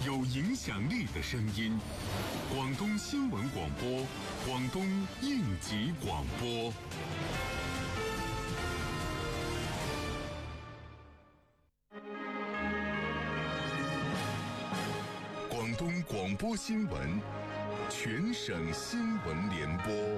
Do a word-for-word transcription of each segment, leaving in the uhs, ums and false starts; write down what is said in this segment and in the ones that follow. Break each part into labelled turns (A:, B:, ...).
A: 有影响力的声音。广东新闻广播，广东应急广播。广东广播新闻，全省新闻联播。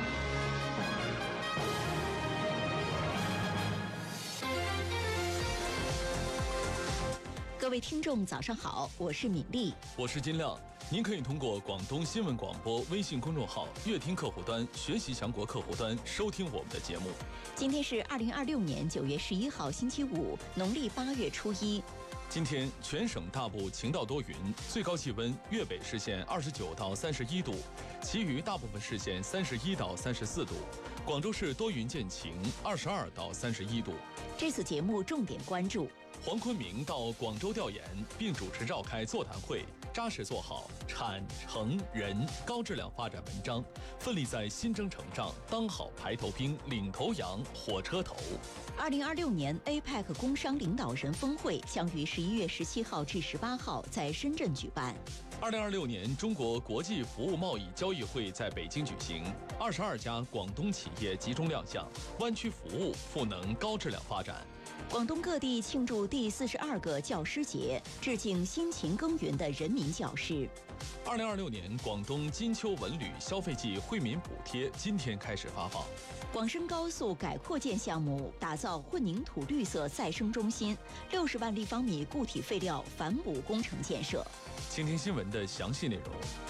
B: 各位听众早上好，我是敏丽，
C: 我是金亮。您可以通过广东新闻广播微信公众号乐听客户端、学习强国客户端收听我们的节目。
B: 今天是二零二六年九月十一号星期五，农历八月初一。
C: 今天全省大部晴到多云，最高气温粤北市县二十九到三十一度，其余大部分市县三十一到三十四度。广州市多云见晴，二十二到三十一度。
B: 这次节目重点关注：
C: 黄坤明到广州调研，并主持召开座谈会，扎实做好产成人高质量发展文章，奋力在新征程上当好排头兵、领头羊、火车头。
B: 二零二六年 A P E C 工商领导人峰会将于十一月十七号至十八号在深圳举办。
C: 二零二六年中国国际服务贸易交易会在北京举行，二十二家广东企业集中亮相，湾区服务赋能高质量发展。
B: 广东各地庆祝第四十二个教师节，致敬辛勤耕耘的人民教师。
C: 二零二六年广东金秋文旅消费季惠民补贴今天开始发放。
B: 广深高速改扩建项目打造混凝土绿色再生中心，六十万立方米固体废料反哺工程建设。
C: 请听新闻的详细内容。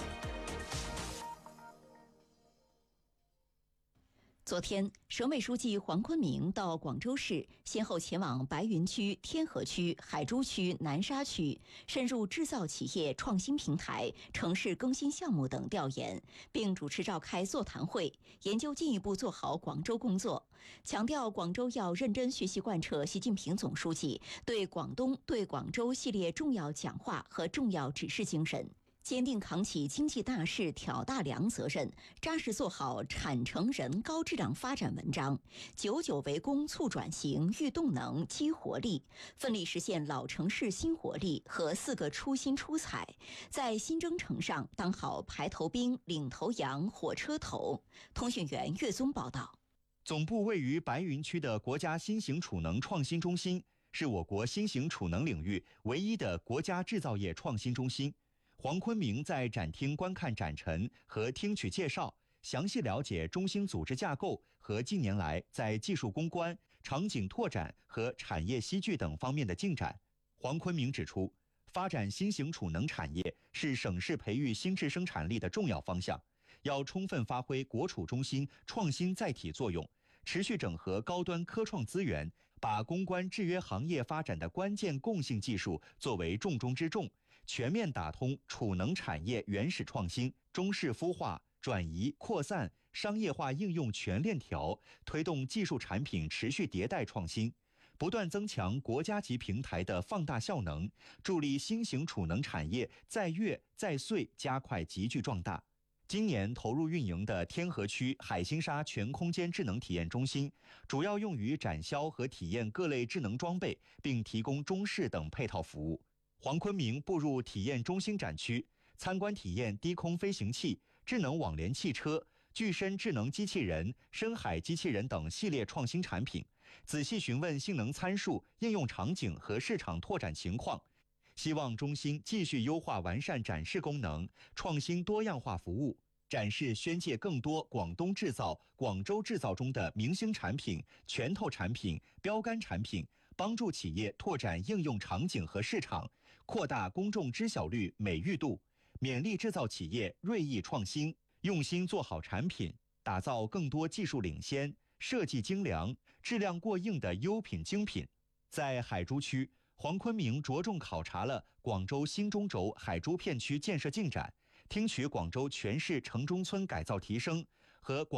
B: 昨天，省委书记黄坤明到广州市，先后前往白云区、天河区、海珠区、南沙区，深入制造企业创新平台、城市更新项目等调研，并主持召开座谈会，研究进一步做好广州工作。强调广州要认真学习贯彻习近平总书记对广东、对广州系列重要讲话和重要指示精神，坚定扛起经济大事挑大梁责任，扎实做好产成人高质量发展文章，久久为功促转型育动能激活力，奋力实现老城市新活力和四个出新出彩，在新征程上当好排头兵、领头羊、火车头。通讯员岳宗报道。
D: 总部位于白云区的国家新型储能创新中心，是我国新型储能领域唯一的国家制造业创新中心。黄坤明在展厅观看展陈和听取介绍，详细了解中心组织架构和近年来在技术攻关、场景拓展和产业西聚等方面的进展。黄坤明指出，发展新型储能产业是省市培育新质生产力的重要方向，要充分发挥国储中心创新载体作用，持续整合高端科创资源，把攻关制约行业发展的关键共性技术作为重中之重，全面打通储能产业原始创新、中式孵化、转移、扩散、商业化应用全链条，推动技术产品持续迭代创新，不断增强国家级平台的放大效能，助力新型储能产业在粤在穗加快集聚壮大。今年投入运营的天河区海心沙全空间智能体验中心，主要用于展销和体验各类智能装备，并提供中式等配套服务。黄坤明步入体验中心展区，参观体验低空飞行器、智能网联汽车、具身智能机器人、深海机器人等系列创新产品，仔细询问性能参数、应用场景和市场拓展情况。希望中心继续优化完善展示功能，创新多样化服务，展示宣介更多广东制造、广州制造中的明星产品、拳头产品、标杆产品，帮助企业拓展应用场景和市场，扩大公众知晓率、美誉度，勉励制造企业锐意创新，用心做好产品，打造更多技术领先、设计精良、质量过硬的优品精品。在海珠区，黄坤明着重考察了广州新中轴海珠片区建设进展，听取广州全市城中村改造提升和广